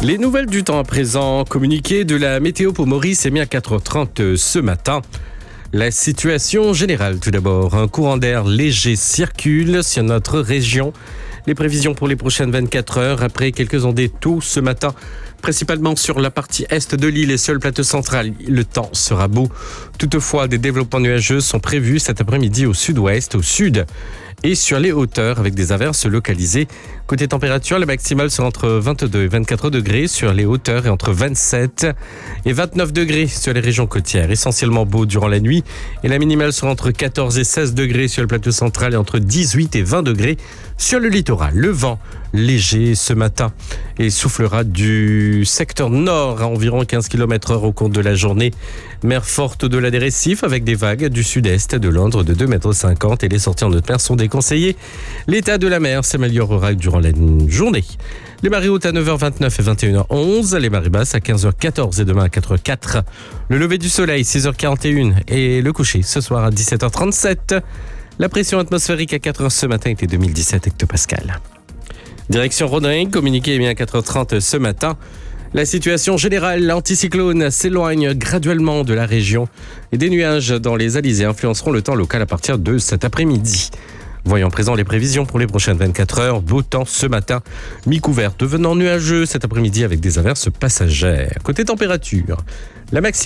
Les nouvelles du temps à présent, communiqué de la météo pour Maurice émis à 4h30 ce matin. La situation générale tout d'abord, un courant d'air léger circule sur notre région. Les prévisions pour les prochaines 24 heures après quelques ondées tôt ce matin, principalement sur la partie est de l'île et sur le plateau central. Le temps sera beau. Toutefois, des développements nuageux sont prévus cet après-midi au sud-ouest, au sud et sur les hauteurs avec des averses localisées. Côté température, le maximal sera entre 22 et 24 degrés sur les hauteurs et entre 27 et 29 degrés sur les régions côtières. Essentiellement beau durant la nuit et la minimale sera entre 14 et 16 degrés sur le plateau central et entre 18 et 20 degrés sur le littoral. Le vent léger ce matin et soufflera du secteur nord à environ 15 km/h au cours de la journée. Mer forte au-delà des récifs avec des vagues du sud-est de l'ordre de 2,50 m et les sorties en haute mer sont déconseillées. L'état de la mer s'améliorera durant la journée. Les marées hautes à 9h29 et 21h11, les marées basses à 15h14 et demain à 4h04. Le lever du soleil 6h41 et le coucher ce soir à 17h37. La pression atmosphérique à 4h ce matin était 2017 hectopascales. Direction Rodrigue, communiqué émis à 4h30 ce matin. La situation générale, l'anticyclone s'éloigne graduellement de la région et des nuages dans les alizés influenceront le temps local à partir de cet après-midi. Voyons présent les prévisions pour les prochaines 24 heures. Beau temps ce matin, mi-couvert devenant nuageux cet après-midi avec des averses passagères. Côté température, la maximale